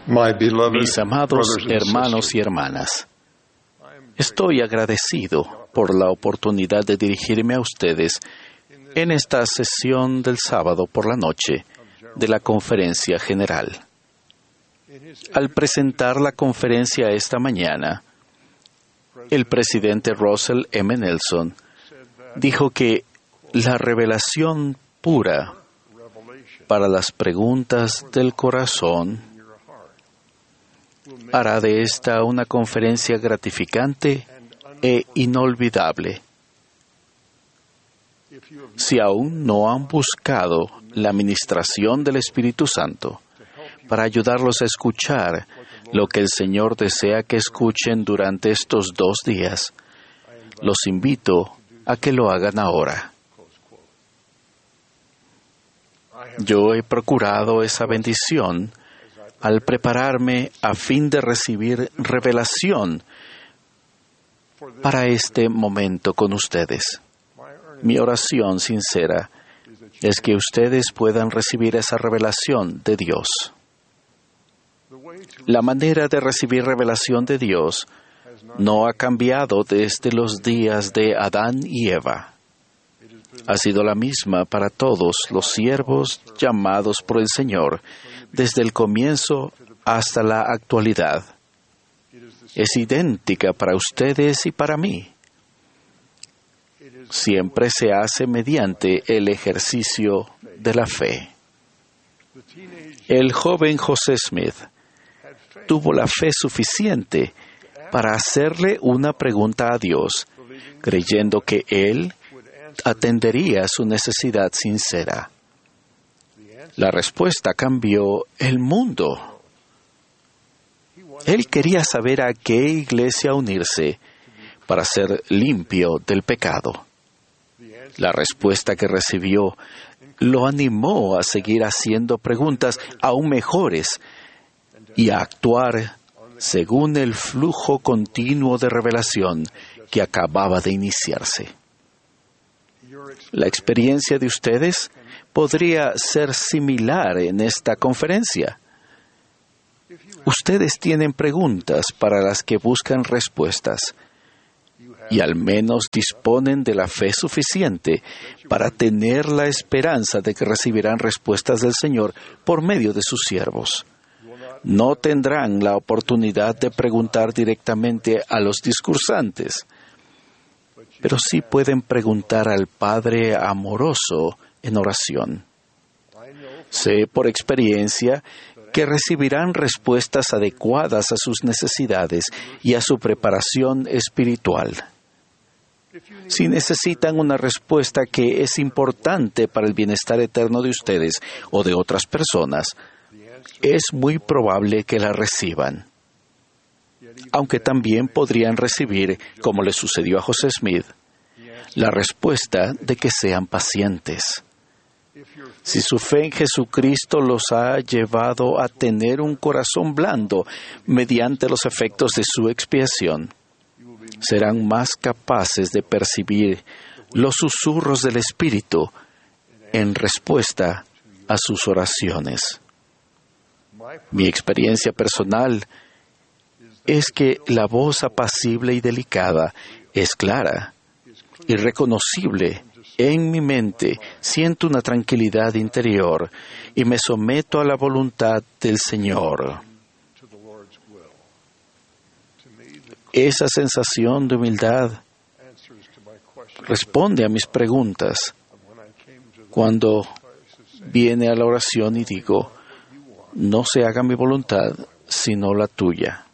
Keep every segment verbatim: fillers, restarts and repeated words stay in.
Mis amados hermanos y hermanas, estoy agradecido por la oportunidad de dirigirme a ustedes en esta sesión del sábado por la noche de la Conferencia General. Al presentar la conferencia esta mañana, el presidente Russell M. Nelson dijo que la revelación pura para las preguntas del corazón hará de esta una conferencia gratificante e inolvidable. Si aún no han buscado la ministración del Espíritu Santo para ayudarlos a escuchar lo que el Señor desea que escuchen durante estos dos días, los invito a que lo hagan ahora. Yo he procurado esa bendición al prepararme a fin de recibir revelación para este momento con ustedes. Mi oración sincera es que ustedes puedan recibir esa revelación de Dios. La manera de recibir revelación de Dios no ha cambiado desde los días de Adán y Eva. Ha sido la misma para todos los siervos llamados por el Señor, desde el comienzo hasta la actualidad. Es idéntica para ustedes y para mí. Siempre se hace mediante el ejercicio de la fe. El joven José Smith tuvo la fe suficiente para hacerle una pregunta a Dios, creyendo que Él atendería su necesidad sincera. La respuesta cambió el mundo. Él quería saber a qué iglesia unirse para ser limpio del pecado. La respuesta que recibió lo animó a seguir haciendo preguntas aún mejores y a actuar según el flujo continuo de revelación que acababa de iniciarse. La experiencia de ustedes podría ser similar en esta conferencia. Ustedes tienen preguntas para las que buscan respuestas y al menos disponen de la fe suficiente para tener la esperanza de que recibirán respuestas del Señor por medio de sus siervos. No tendrán la oportunidad de preguntar directamente a los discursantes, pero sí pueden preguntar al Padre amoroso en oración. Sé por experiencia que recibirán respuestas adecuadas a sus necesidades y a su preparación espiritual. Si necesitan una respuesta que es importante para el bienestar eterno de ustedes o de otras personas, es muy probable que la reciban. Aunque también podrían recibir, como le sucedió a José Smith, la respuesta de que sean pacientes. Si su fe en Jesucristo los ha llevado a tener un corazón blando mediante los efectos de su expiación, serán más capaces de percibir los susurros del Espíritu en respuesta a sus oraciones. Mi experiencia personal es que la voz apacible y delicada es clara y reconocible. En mi mente siento una tranquilidad interior y me someto a la voluntad del Señor. Esa sensación de humildad responde a mis preguntas cuando viene a la oración y digo, no se haga mi voluntad, sino la tuya.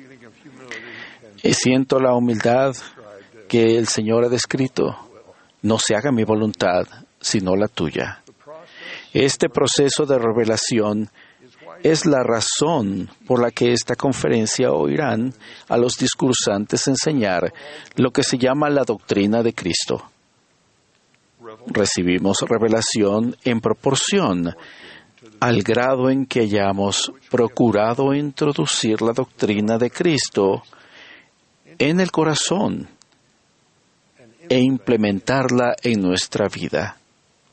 Y siento la humildad que el Señor ha descrito. No se haga mi voluntad, sino la tuya. Este proceso de revelación es la razón por la que esta conferencia oirán a los discursantes enseñar lo que se llama la doctrina de Cristo. Recibimos revelación en proporción al grado en que hayamos procurado introducir la doctrina de Cristo en el corazón e implementarla en nuestra vida.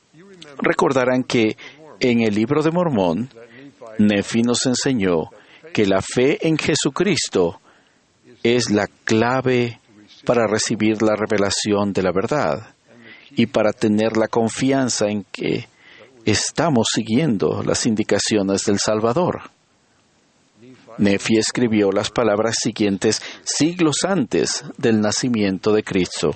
Recordarán que en el libro de Mormón, Nefi nos enseñó que la fe en Jesucristo es la clave para recibir la revelación de la verdad y para tener la confianza en que estamos siguiendo las indicaciones del Salvador. Nefi escribió las palabras siguientes siglos antes del nacimiento de Cristo.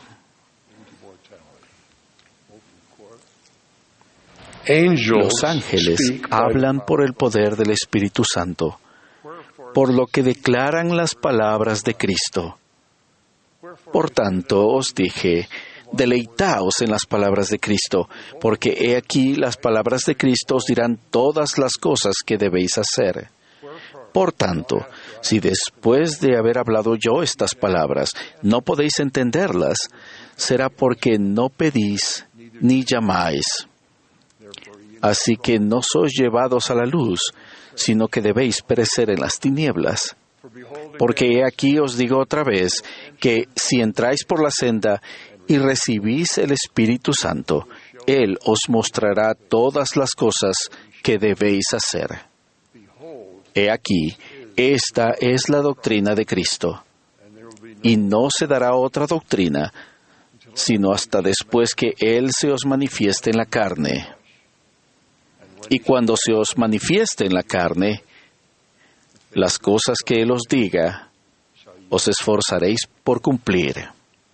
Los ángeles hablan por el poder del Espíritu Santo, por lo que declaran las palabras de Cristo. Por tanto, os dije, deleitaos en las palabras de Cristo, porque he aquí las palabras de Cristo os dirán todas las cosas que debéis hacer. Por tanto, si después de haber hablado yo estas palabras no podéis entenderlas, será porque no pedís ni llamáis. Así que no sois llevados a la luz, sino que debéis perecer en las tinieblas. Porque he aquí os digo otra vez, que si entráis por la senda y recibís el Espíritu Santo, Él os mostrará todas las cosas que debéis hacer. He aquí, esta es la doctrina de Cristo, y no se dará otra doctrina, sino hasta después que Él se os manifieste en la carne. Y cuando se os manifieste en la carne, las cosas que Él os diga, os esforzaréis por cumplir.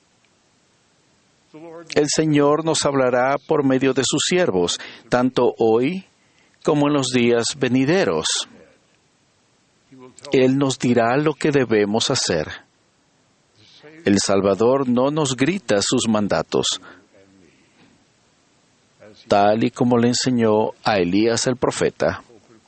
El Señor nos hablará por medio de sus siervos, tanto hoy como en los días venideros. Él nos dirá lo que debemos hacer. El Salvador no nos grita sus mandatos, tal y como le enseñó a Elías el profeta.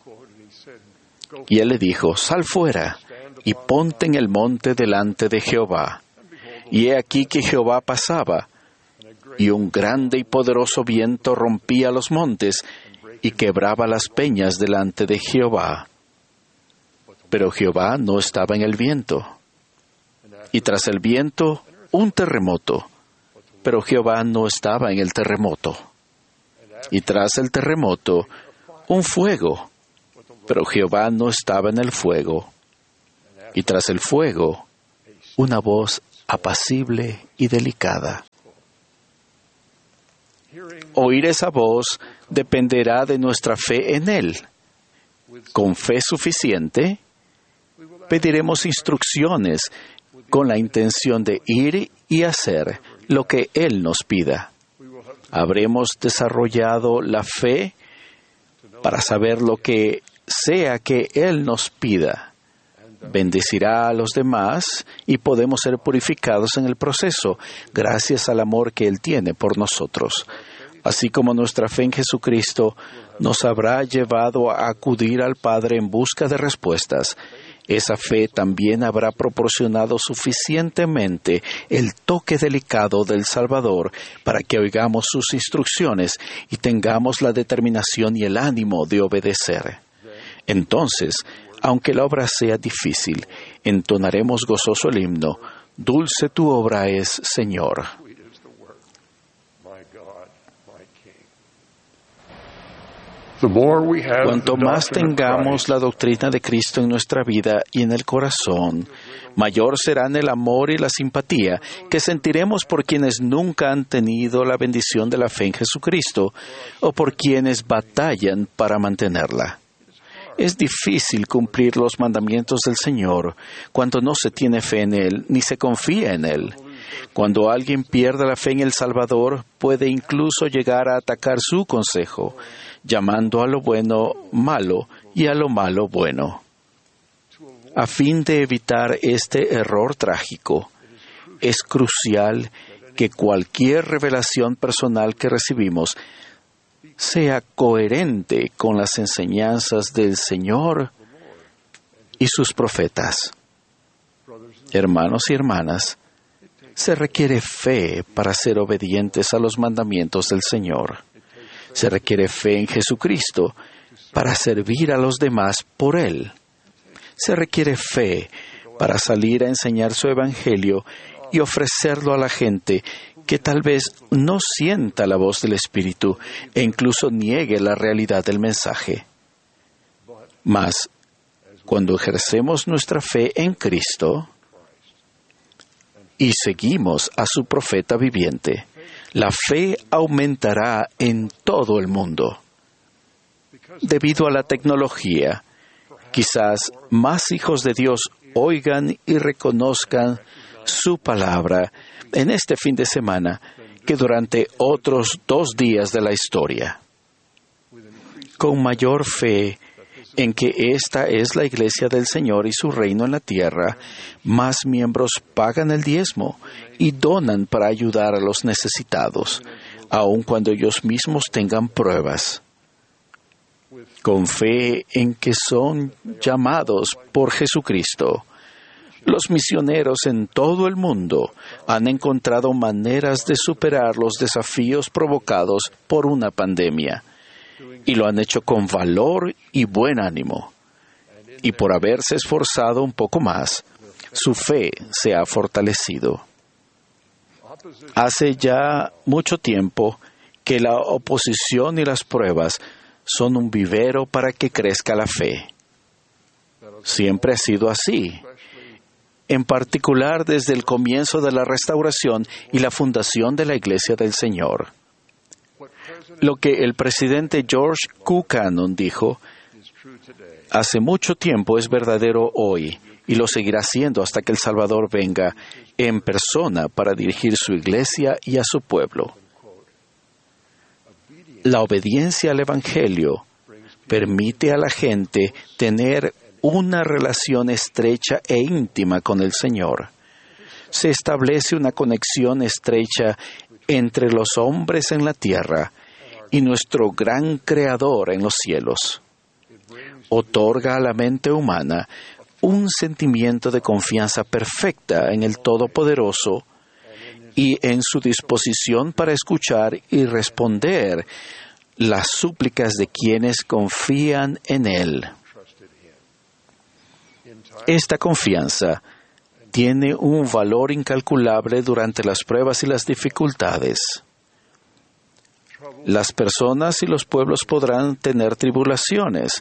Y él le dijo, sal fuera y ponte en el monte delante de Jehová. Y he aquí que Jehová pasaba, y un grande y poderoso viento rompía los montes y quebraba las peñas delante de Jehová. Pero Jehová no estaba en el viento. Y tras el viento, un terremoto. Pero Jehová no estaba en el terremoto. Y tras el terremoto, un fuego. Pero Jehová no estaba en el fuego. Y tras el fuego, una voz apacible y delicada. Oír esa voz dependerá de nuestra fe en Él. Con fe suficiente, pediremos instrucciones con la intención de ir y hacer lo que Él nos pida. Habremos desarrollado la fe para saber lo que sea que Él nos pida. Bendecirá a los demás y podemos ser purificados en el proceso gracias al amor que Él tiene por nosotros. Así como nuestra fe en Jesucristo nos habrá llevado a acudir al Padre en busca de respuestas, esa fe también habrá proporcionado suficientemente el toque delicado del Salvador para que oigamos sus instrucciones y tengamos la determinación y el ánimo de obedecer. Entonces, aunque la obra sea difícil, entonaremos gozoso el himno, dulce tu obra es, Señor. Cuanto más tengamos la doctrina de Cristo en nuestra vida y en el corazón, mayor serán el amor y la simpatía que sentiremos por quienes nunca han tenido la bendición de la fe en Jesucristo o por quienes batallan para mantenerla. Es difícil cumplir los mandamientos del Señor cuando no se tiene fe en Él ni se confía en Él. Cuando alguien pierde la fe en el Salvador, puede incluso llegar a atacar su consejo, llamando a lo bueno malo y a lo malo bueno. A fin de evitar este error trágico, es crucial que cualquier revelación personal que recibimos sea coherente con las enseñanzas del Señor y sus profetas. Hermanos y hermanas, se requiere fe para ser obedientes a los mandamientos del Señor. Se requiere fe en Jesucristo para servir a los demás por Él. Se requiere fe para salir a enseñar su Evangelio y ofrecerlo a la gente que tal vez no sienta la voz del Espíritu e incluso niegue la realidad del mensaje. Mas, Cuando ejercemos nuestra fe en Cristo y seguimos a su profeta viviente, la fe aumentará en todo el mundo. Debido a la tecnología, quizás más hijos de Dios oigan y reconozcan su palabra en este fin de semana que durante otros dos días de la historia. Con mayor fe en que esta es la iglesia del Señor y su reino en la tierra, más miembros pagan el diezmo y donan para ayudar a los necesitados, aun cuando ellos mismos tengan pruebas. Con fe en que son llamados por Jesucristo, los misioneros en todo el mundo han encontrado maneras de superar los desafíos provocados por una pandemia, y lo han hecho con valor y buen ánimo. Y por haberse esforzado un poco más, su fe se ha fortalecido. Hace ya mucho tiempo que la oposición y las pruebas son un vivero para que crezca la fe. Siempre ha sido así, en particular desde el comienzo de la restauración y la fundación de la Iglesia del Señor. Lo que el presidente George Buchanan dijo hace mucho tiempo es verdadero hoy y lo seguirá siendo hasta que el Salvador venga en persona para dirigir su Iglesia y a su pueblo. La obediencia al Evangelio permite a la gente tener una relación estrecha e íntima con el Señor. Se establece una conexión estrecha entre los hombres en la tierra y nuestro gran Creador en los cielos. Otorga a la mente humana un sentimiento de confianza perfecta en el Todopoderoso y en su disposición para escuchar y responder las súplicas de quienes confían en Él. Esta confianza tiene un valor incalculable durante las pruebas y las dificultades. Las personas y los pueblos podrán tener tribulaciones,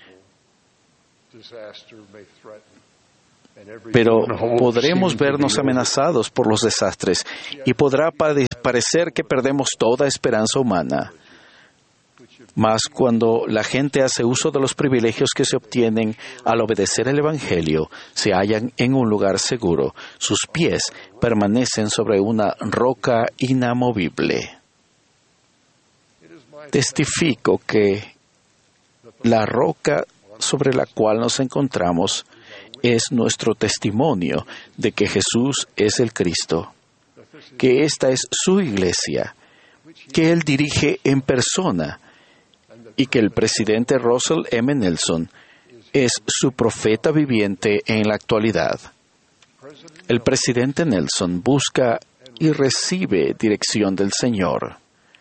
pero podremos vernos amenazados por los desastres y podrá parecer que perdemos toda esperanza humana. Mas cuando la gente hace uso de los privilegios que se obtienen al obedecer el Evangelio, se hallan en un lugar seguro. Sus pies permanecen sobre una roca inamovible. Testifico que la roca sobre la cual nos encontramos es nuestro testimonio de que Jesús es el Cristo, que esta es su iglesia, que Él dirige en persona y que el presidente Russell M. Nelson es su profeta viviente en la actualidad. El presidente Nelson busca y recibe dirección del Señor.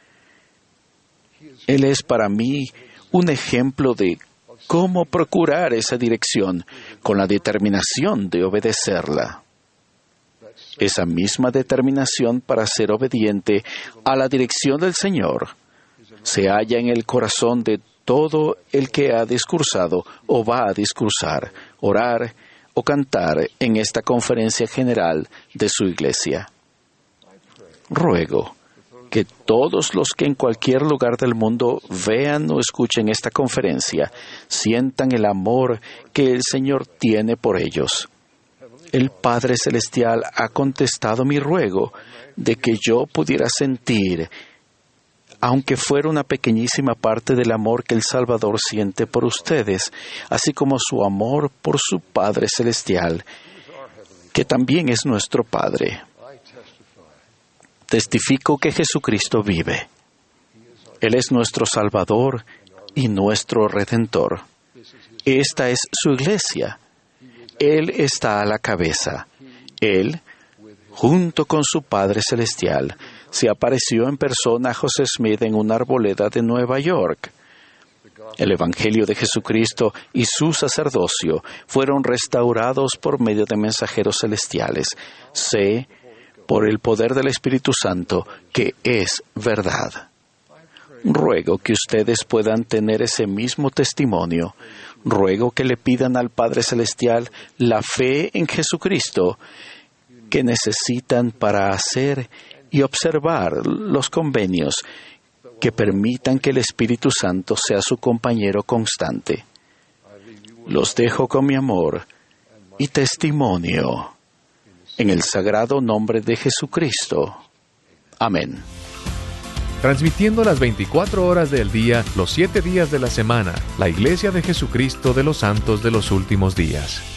Él es para mí un ejemplo de cómo procurar esa dirección con la determinación de obedecerla. Esa misma determinación para ser obediente a la dirección del Señor se halla en el corazón de todo el que ha discursado o va a discursar, orar o cantar en esta conferencia general de su iglesia. Ruego que todos los que en cualquier lugar del mundo vean o escuchen esta conferencia sientan el amor que el Señor tiene por ellos. El Padre Celestial ha contestado mi ruego de que yo pudiera sentir, aunque fuera una pequeñísima parte del amor que el Salvador siente por ustedes, así como su amor por su Padre Celestial, que también es nuestro Padre. Testifico que Jesucristo vive. Él es nuestro Salvador y nuestro Redentor. Esta es su iglesia. Él está a la cabeza. Él, junto con su Padre Celestial, se apareció en persona a José Smith en una arboleda de Nueva York. El Evangelio de Jesucristo y su sacerdocio fueron restaurados por medio de mensajeros celestiales. Sé, por el poder del Espíritu Santo, que es verdad. Ruego que ustedes puedan tener ese mismo testimonio. ruego que le pidan al Padre Celestial la fe en Jesucristo que necesitan para hacer y observar los convenios que permitan que el Espíritu Santo sea su compañero constante. Los dejo con mi amor y testimonio en el sagrado nombre de Jesucristo. Amén. Transmitiendo las veinticuatro horas del día, los siete días de la semana, la Iglesia de Jesucristo de los Santos de los Últimos Días.